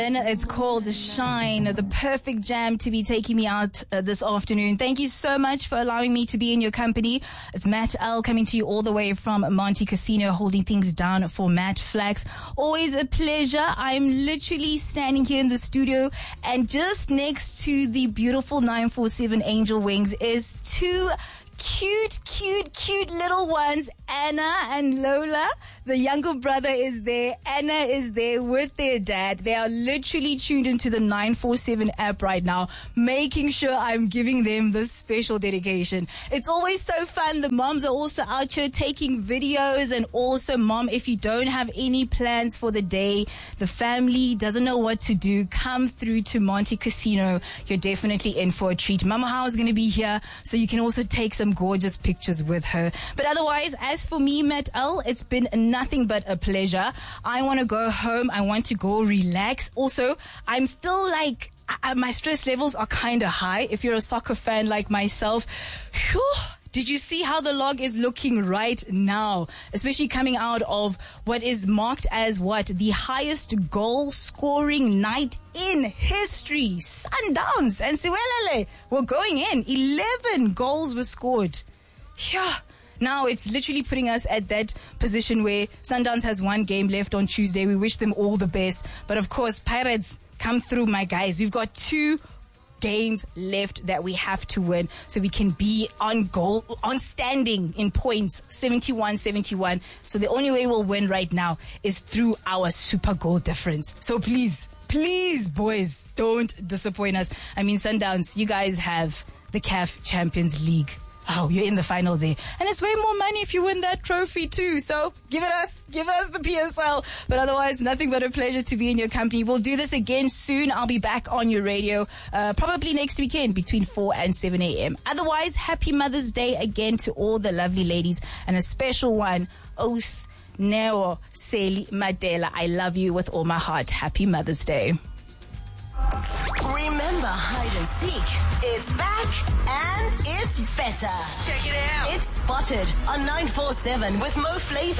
It's called Shine, the perfect jam to be taking me out this afternoon. Thank you so much for allowing me to be in your company. It's Matt L coming to you all the way from Monte Casino, holding things down for Matt Flax. Always a pleasure. I'm literally standing here in the studio, and just next to the beautiful 947 Angel Wings is two cute little ones, Anna and Lola. The younger brother is there. Anna is there with their dad. They are literally tuned into the 947 app right now, making sure I'm giving them this special dedication. It's always so fun. The moms are also out here taking videos, and also, mom, if you don't have any plans for the day, the family doesn't know what to do, come through to Monte Casino. You're definitely in for a treat. Mama How is going to be here, so you can also take some gorgeous pictures with her. But otherwise, as for me, Matt L, it's been nothing but a pleasure. I want to go home. I want to go relax. Also, I'm still like, my stress levels are kind of high. If you're a soccer fan like myself, whew, did you see how the log is looking right now? Especially coming out of what is marked as the highest goal scoring night in history. Sundowns and Siwelele were going in. 11 goals were scored. Yeah. Now it's literally putting us at that position where Sundowns has one game left on Tuesday. We wish them all the best. But of course, Pirates, come through, my guys. We've got 2 games left that we have to win so we can be on goal, on standing in points, 71-71. So the only way we'll win right now is through our super goal difference. So please, boys, don't disappoint us. I mean, Sundowns, you guys have the CAF Champions League. Oh, you're in the final there. And it's way more money if you win that trophy too. So give us the PSL. But otherwise, nothing but a pleasure to be in your company. We'll do this again soon. I'll be back on your radio, probably next weekend between 4 and 7 a.m. Otherwise, happy Mother's Day again to all the lovely ladies, and a special one, Os Neo Seli Madela. I love you with all my heart. Happy Mother's Day. Remember Hide and Seek? It's back and it's better. Check it out. It's Spotted on 947 with Mo Flavor.